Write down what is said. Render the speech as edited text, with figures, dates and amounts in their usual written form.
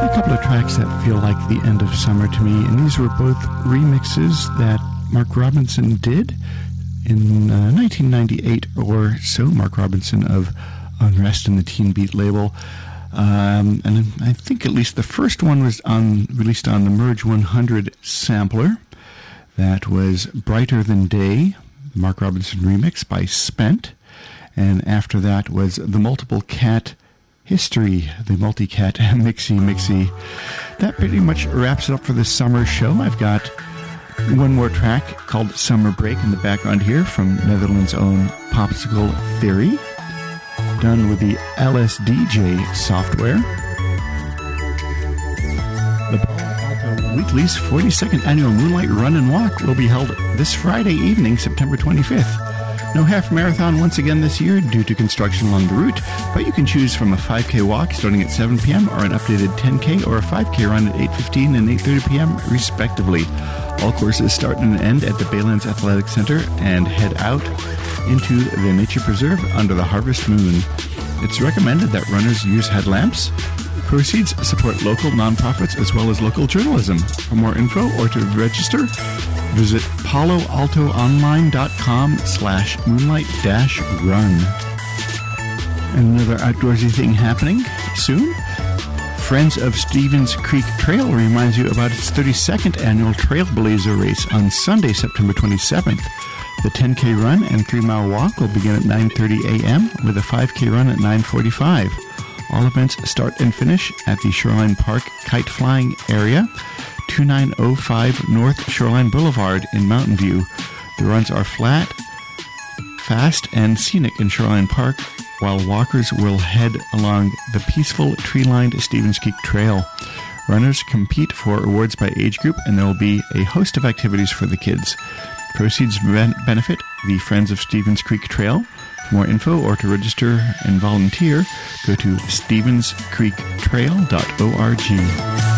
a couple of tracks that feel like the end of summer to me, and these were both remixes that Mark Robinson did in 1998 or so. Mark Robinson of Unrest and the Teen Beat label. And I think at least the first one was released on the Merge 100 sampler. That was Brighter Than Day, the Mark Robinson remix by Spent. And after that was the Multiple Cat History, the Multicat Mixy. That pretty much wraps it up for this summer show. I've got one more track called Summer Break in the background here from Netherlands' own Popsicle Theory, done with the LSDJ software. The Palo Alto Weekly's 42nd annual Moonlight Run and Walk will be held this Friday evening, September 25th. No half marathon once again this year due to construction along the route, but you can choose from a 5K walk starting at 7 p.m. or an updated 10K or a 5K run at 8:15 and 8:30 p.m. respectively. All courses start and end at the Baylands Athletic Center and head out into the nature preserve under the harvest moon. It's recommended that runners use headlamps. Proceeds support local nonprofits as well as local journalism. For more info or to register, visit paloaltoonline.com/moonlight-run. Another outdoorsy thing happening soon. Friends of Stevens Creek Trail reminds you about its 32nd annual Trailblazer race on Sunday, September 27th. The 10K run and 3-mile walk will begin at 9:30 a.m. with a 5K run at 9:45. All events start and finish at the Shoreline Park Kite Flying Area, 2905 North Shoreline Boulevard in Mountain View. The runs are flat, fast, and scenic in Shoreline Park, while walkers will head along the peaceful tree-lined Stevens Creek Trail. Runners compete for awards by age group, and there will be a host of activities for the kids. Proceeds benefit the Friends of Stevens Creek Trail. For more info or to register and volunteer, go to stevenscreektrail.org.